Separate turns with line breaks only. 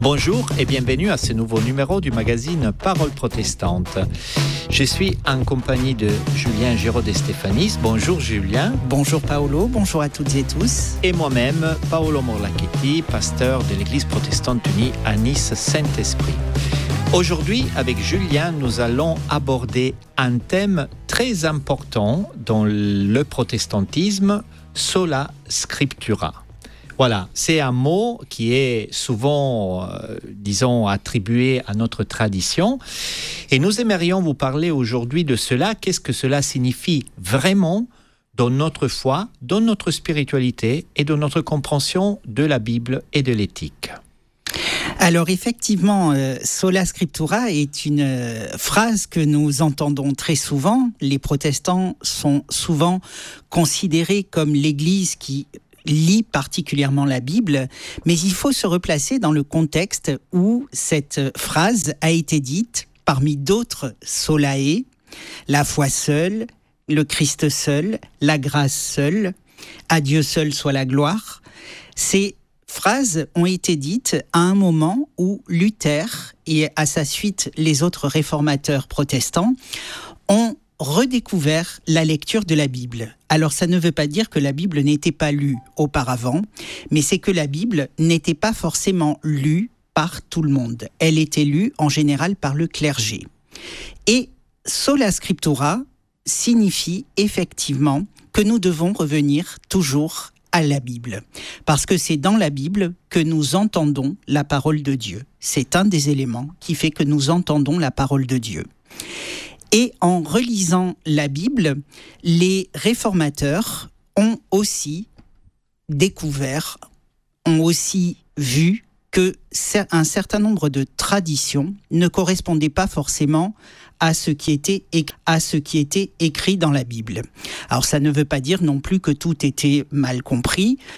Bonjour et bienvenue à ce nouveau numéro du magazine Parole protestante. Je suis en compagnie de Julien Giraud de Stéphanis. Bonjour Julien.
Bonjour Paolo, bonjour à toutes et tous.
Et moi-même, Paolo Morlacchetti, pasteur de l'Église protestante unie à Nice Saint-Esprit. Aujourd'hui, avec Julien, nous allons aborder un thème très important dans le protestantisme, sola scriptura. Voilà, c'est un mot qui est souvent, attribué à notre tradition. Et nous aimerions vous parler aujourd'hui de cela. Qu'est-ce que cela signifie vraiment dans notre foi, dans notre spiritualité et dans notre compréhension de la Bible et de l'éthique?
Alors effectivement, sola scriptura est une phrase que nous entendons très souvent. Les protestants sont souvent considérés comme l'Église qui lit particulièrement la Bible, mais il faut se replacer dans le contexte où cette phrase a été dite, parmi d'autres solae, la foi seule, le Christ seul, la grâce seule, à Dieu seul soit la gloire. Ces phrases ont été dites à un moment où Luther et à sa suite les autres réformateurs protestants ont redécouvert la lecture de la Bible. Alors ça ne veut pas dire que la Bible n'était pas lue auparavant, mais c'est que la Bible n'était pas forcément lue par tout le monde. Elle était lue en général par le clergé. Et sola scriptura signifie effectivement que nous devons revenir toujours à la Bible, parce que c'est dans la Bible que nous entendons la parole de Dieu. C'est un des éléments qui fait que nous entendons la parole de Dieu. Et en relisant la Bible, les réformateurs ont aussi découvert, ont aussi vu que un certain nombre de traditions ne correspondaient pas forcément à ce qui était écrit dans la Bible. Alors ça ne veut pas dire non plus que tout était mal compris.